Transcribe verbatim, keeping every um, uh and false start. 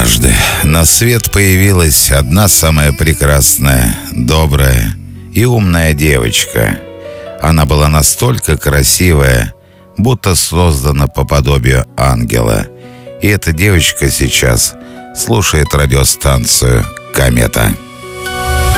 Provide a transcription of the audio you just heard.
Однажды на свет появилась одна самая прекрасная, добрая и умная девочка. Она была настолько красивая, будто создана по подобию ангела. И эта девочка сейчас слушает радиостанцию «Комета».